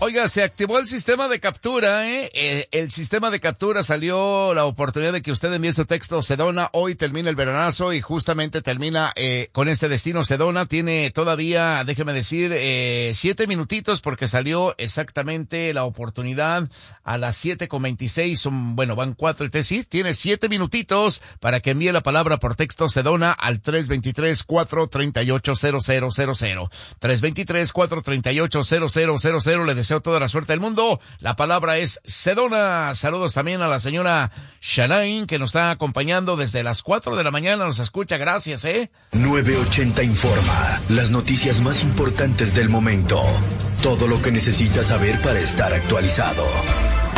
Oiga, se activó el sistema de captura, el sistema de captura salió la oportunidad de que usted envíe su texto Sedona. Hoy termina el veranazo y justamente termina con este destino Sedona. Tiene todavía, déjeme decir, 7 minutitos porque salió exactamente la oportunidad a las 7:26. Van 4 y 3. Sí, tiene 7 minutitos para que envíe la palabra por texto Sedona al 323-438-0000. 323-438-0000. Le deseo toda la suerte del mundo. La palabra es Sedona. Saludos también a la señora Shanain, que nos está acompañando desde las 4 de la mañana. Nos escucha. Gracias, 980 informa. Las noticias más importantes del momento. Todo lo que necesitas saber para estar actualizado.